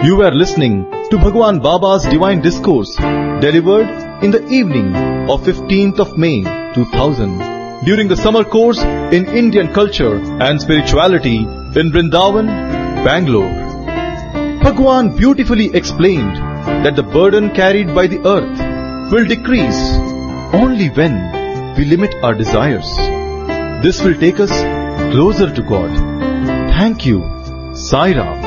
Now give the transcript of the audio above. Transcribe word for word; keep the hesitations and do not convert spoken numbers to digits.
You were listening to Bhagwan Baba's Divine Discourse, delivered in the evening of fifteenth of May two thousand, during the summer course in Indian culture and spirituality in Vrindavan, Bangalore. Bhagwan beautifully explained that the burden carried by the earth will decrease only when we limit our desires. This will take us closer to God. Thank you, Sai Ram.